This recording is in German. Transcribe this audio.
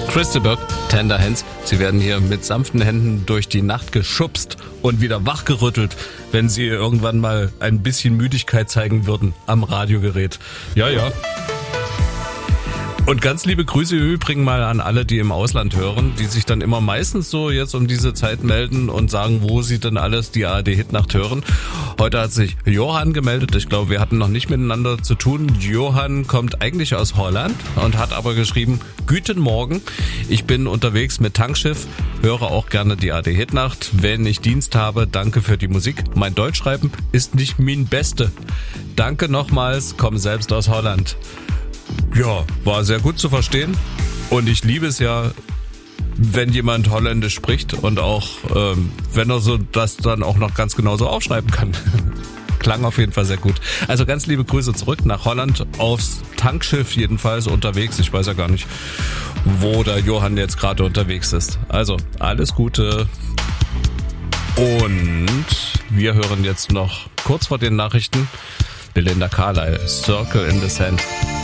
Christopher, Tender Hands. Sie werden hier mit sanften Händen durch die Nacht geschubst und wieder wachgerüttelt, wenn Sie irgendwann mal ein bisschen Müdigkeit zeigen würden am Radiogerät. Ja, ja. Und ganz liebe Grüße im Übrigen mal an alle, die im Ausland hören, die sich dann immer meistens so jetzt um diese Zeit melden und sagen, wo sie denn alles die ARD-Hitnacht hören. Heute hat sich Johann gemeldet. Ich glaube, wir hatten noch nicht miteinander zu tun. Johann kommt eigentlich aus Holland und hat aber geschrieben, Guten Morgen, ich bin unterwegs mit Tankschiff, höre auch gerne die ARD-Hitnacht. Wenn ich Dienst habe, danke für die Musik. Mein Deutschschreiben ist nicht mein Beste. Danke nochmals, komme selbst aus Holland. Ja, war sehr gut zu verstehen und ich liebe es ja, wenn jemand Holländisch spricht und auch, wenn er so das dann auch noch ganz genau so aufschreiben kann. Klang auf jeden Fall sehr gut. Also ganz liebe Grüße zurück nach Holland, aufs Tankschiff jedenfalls unterwegs. Ich weiß ja gar nicht, wo der Johann jetzt gerade unterwegs ist. Also alles Gute und wir hören jetzt noch kurz vor den Nachrichten Belinda Carlisle, Circle in the Sand.